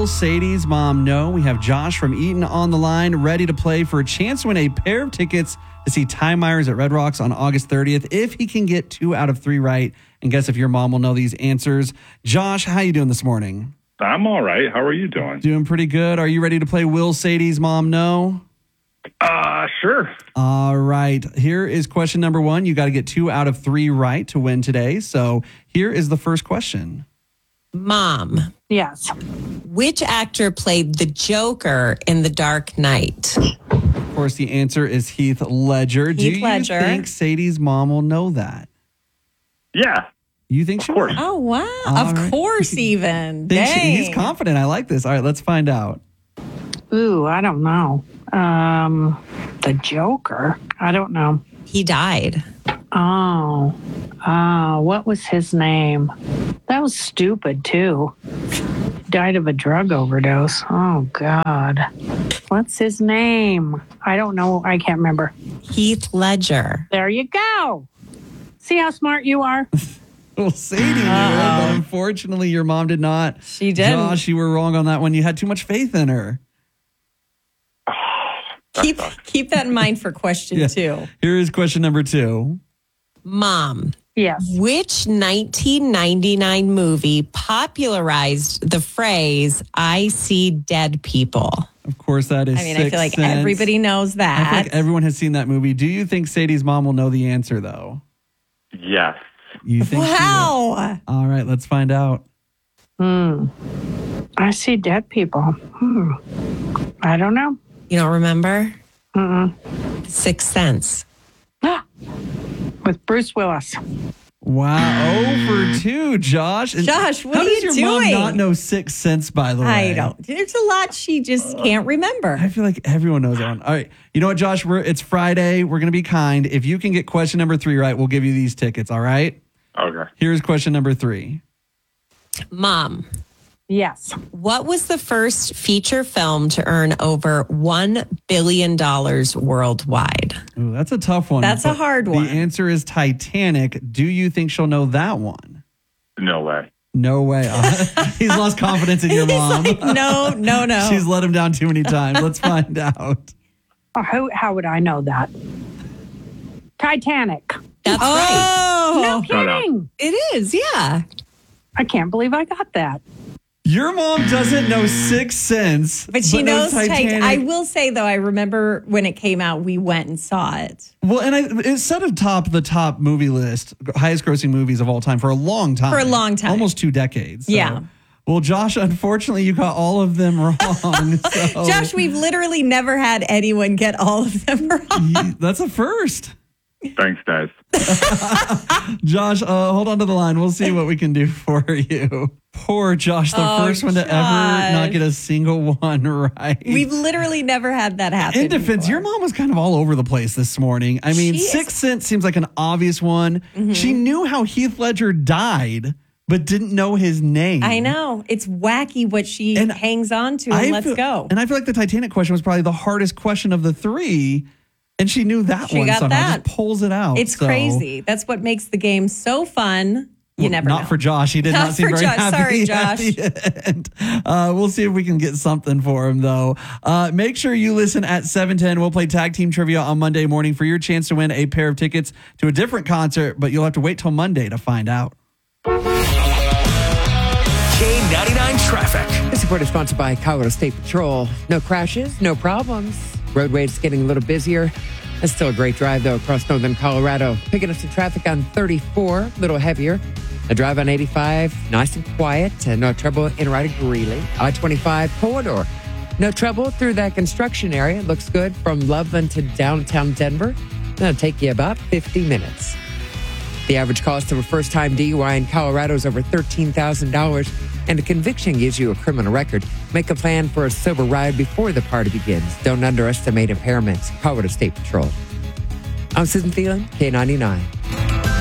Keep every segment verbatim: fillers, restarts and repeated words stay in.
Will Sadie's mom know? We have Josh from Eaton on the line, ready to play for a chance to win a pair of tickets to see Ty Myers at Red Rocks on August thirtieth. If he can get two out of three right, and guess if your mom will know these answers. Josh, how you doing this morning? I'm all right. How are you doing? Doing pretty good. Are you ready to play Will Sadie's mom know? Uh, sure. All right. Here is question number one. You got to get two out of three right to win today. So here is the first question. Mom. Yes. Which actor played the Joker in The Dark Knight? Of course, the answer is Heath Ledger. Heath Do you Ledger. think Sadie's mom will know that? Yeah. You think Of she course. will? Oh, wow. All of right. course, even. Think she- Dang. he's confident. I like this. All right, let's find out. Ooh, I don't know. Um, the Joker? I don't know. He died. Oh, oh, what was his name? That was stupid, too. Died of a drug overdose. Oh, God. What's his name? I don't know. I can't remember. Heath Ledger. There you go. See how smart you are? Well, Sadie knew it, but unfortunately, your mom did not. She didn't. Josh, you were wrong on that one. You had too much faith in her. Keep keep that in mind for question Yeah. two. Here is question number two. Mom. Yes. Which nineteen ninety-nine movie popularized the phrase, I see dead people? Of course, that is I mean, I Sixth feel like Sense. everybody knows I that. feel like everyone has seen that movie. Do you think Sadie's mom will know the answer, though? Yes. You think she will? Wow. All right, let's find out. Hmm. I see dead people. Hmm. I don't know. You don't remember? Mm-mm. Sixth Sense. With Bruce Willis. Wow, oh for two, Josh. And Josh, what how are does you your mom doing? not know Sixth Sense, by the way? I don't. There's a lot she just can't remember. I feel like everyone knows that one. All right. You know what, Josh? We're, it's Friday. We're going to be kind. If you can get question number three right, we'll give you these tickets, all right? Okay. Here's question number three. Mom. Yes. What was the first feature film to earn over one billion dollars worldwide? Ooh, that's a tough one. That's a but hard one. The answer is Titanic. Do you think she'll know that one? No way. No way. Uh, he's lost confidence in your mom. He's like, no, no, no. She's let him down too many times. Let's find out. Oh, how, how would I know that? Titanic. That's right. No Oh, Shut up. kidding. it is, yeah. I can't believe I got that. Your mom doesn't know Sixth Sense, But she knows knows Titanic. I will say, though, I remember when it came out, we went and saw it. Well, and I, it set atop the top movie list, highest grossing movies of all time for a long time. For a long time. Almost two decades. So. Yeah. Well, Josh, unfortunately, you got all of them wrong. So Josh, we've literally never had anyone get all of them wrong. you- that's a first. Thanks, guys. Josh, uh, hold on to the line. We'll see what we can do for you. Poor Josh, the Oh, first one to ever Josh. not get a single one right. We've literally never had that happen. In defense, before. your mom was kind of all over the place this morning. I mean, She is- Sixth Sense seems like an obvious one. She knew how Heath Ledger died, but didn't know his name. I know. It's wacky what she And hangs on to, and I let's feel- go. And I feel like the Titanic question was probably the hardest question of the three, and she knew that She one got somehow. that. Just pulls it out. It's So- crazy. That's what makes the game so fun. You Well, never not know. for Josh. He did not, Not seem for very Josh. happy Sorry, at the end. Uh, we'll see if we can get something for him, though. Uh, make sure you listen at seven ten. We'll play Tag Team Trivia on Monday morning for your chance to win a pair of tickets to a different concert, but you'll have to wait till Monday to find out. K ninety-nine traffic. This report is sponsored by Colorado State Patrol. No crashes, no problems. Roadways getting a little busier. It's still a great drive, though, across northern Colorado. Picking up some traffic on thirty-four, a little heavier. A drive on eighty-five, nice and quiet. And no trouble in right at Greeley. I twenty-five corridor. No trouble through that construction area. Looks good from Loveland to downtown Denver. That'll take you about fifty minutes. The average cost of a first-time D U I in Colorado is over thirteen thousand dollars, and a conviction gives you a criminal record. Make a plan for a sober ride before the party begins. Don't underestimate impairments. Colorado State Patrol. I'm Susan Thielen, K ninety-nine.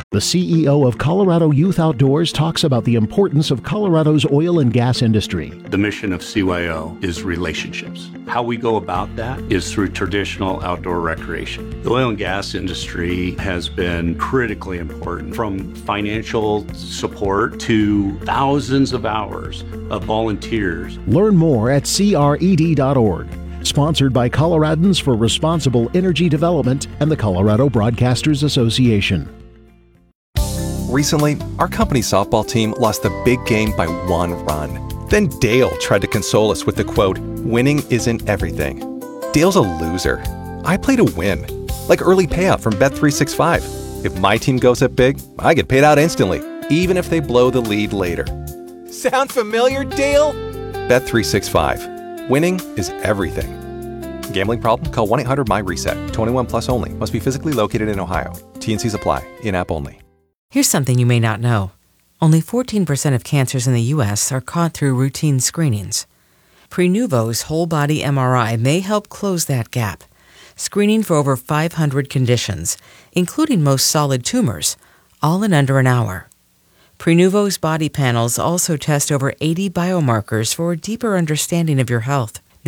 The C E O of Colorado Youth Outdoors talks about the importance of Colorado's oil and gas industry. The mission of C Y O is relationships. How we go about that is through traditional outdoor recreation. The oil and gas industry has been critically important, from financial support to thousands of hours of volunteers. Learn more at C R E D dot org. Sponsored by Coloradans for Responsible Energy Development and the Colorado Broadcasters Association. Recently, our company softball team lost the big game by one run. Then Dale tried to console us with the quote, "Winning isn't everything." Dale's a loser. I play to win. Like early payout from Bet three sixty-five. If my team goes up big, I get paid out instantly, even if they blow the lead later. Sound familiar, Dale? Bet three sixty-five. Winning is everything. Gambling problem? Call one eight hundred M Y reset. twenty-one plus only. Must be physically located in Ohio. T N Cs apply. In-app only. Here's something you may not know. Only fourteen percent of cancers in the U S are caught through routine screenings. Prenuvo's whole-body M R I may help close that gap, screening for over five hundred conditions, including most solid tumors, all in under an hour. Prenuvo's body panels also test over eighty biomarkers for a deeper understanding of your health.